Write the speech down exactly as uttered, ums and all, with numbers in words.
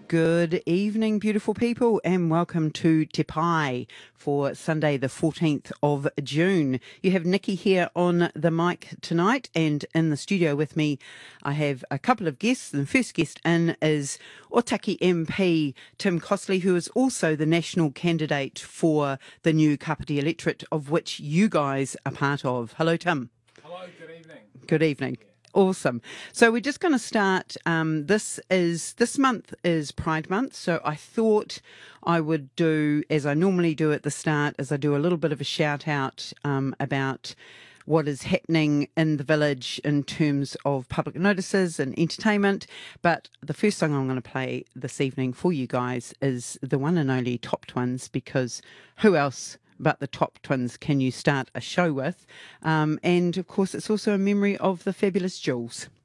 Good evening, beautiful people, and welcome to Te Pai for Sunday, the fourteenth of June. You have Nikki here on the mic tonight, and in the studio with me, I have a couple of guests. The first guest in is Otaki M P Tim Costley, who is also the national candidate for the new Kapiti electorate, of which you guys are part of. Hello, Tim. Hello, good evening. Good evening. Awesome. So we're just going to start. Um, this is this month is Pride Month, so I thought I would do, as I normally do at the start, is I do a little bit of a shout out um, about what is happening in the village in terms of public notices and entertainment. But the first song I'm going to play this evening for you guys is the one and only Top Twins, because who else but the Top Twins can you start a show with? Um, and of course, it's also a memory of the fabulous Jules.